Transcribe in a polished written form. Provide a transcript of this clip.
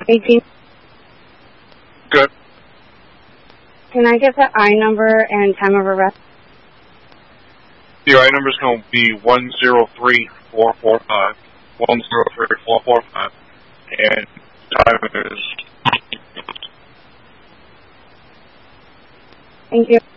18. Good. Can I get the I number and time of arrest? Your I number is going to be 103445. 103445. And time is... Thank you.